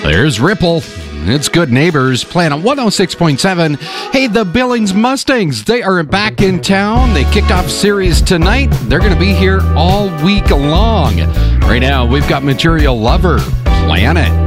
There's Ripple. It's Good Neighbors playing on 106.7. Hey, the Billings Mustangs, they are back in town. They kicked off series tonight. They're going to be here all week long. Right now, we've got Material Lover, Planet.